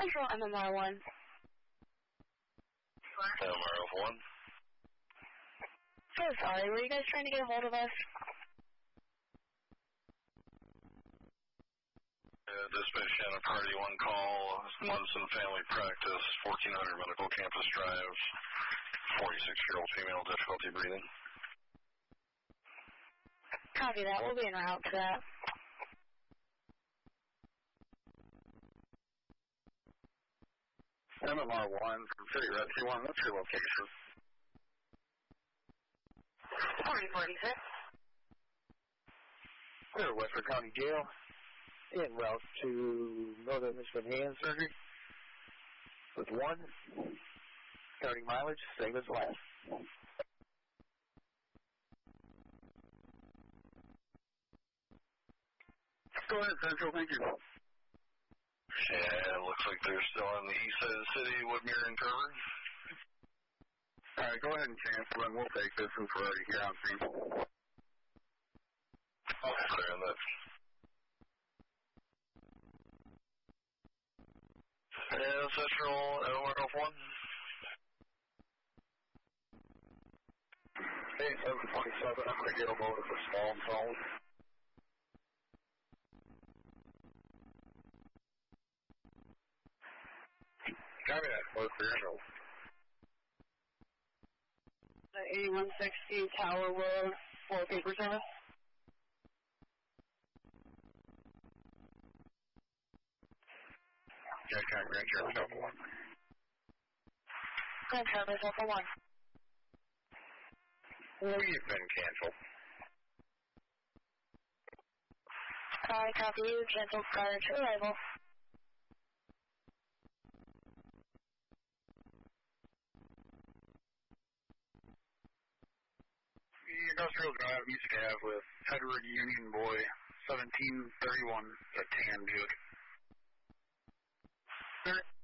Central MMR1. MMR1. So sorry, were you guys trying to get a hold of us? Dispatch Shannon Party 1 call, Munson Family Practice, 1400 Medical Campus Drive, 46-year-old female, difficulty breathing. Copy that, we'll be en route to that. MMR1 from City Red 21, what's your location? 4046. Clear Westford County Jail. En route to Northern Michigan Hand Surgery with 1 starting mileage, same as last. Go ahead, Central, thank you. Yeah, it looks like they're still on the east side of the city, Woodmere and Kerber. Alright, go ahead and cancel and we'll take this since we're already here on scene. Okay, clear on that. And Central, MMR1. Hey, 727, I'm going to get a motor for small zone. Copy that, close for your 8160 Tower Road, 4 paper service. Jack County Grand Sheriff's Alpha 1. Grand Sheriff's Alpha 1. We've been canceled. I copy you, canceled prior to arrival. The Industrial Drive, East Ave with Edward Union Boy, 1731, a tan Buick.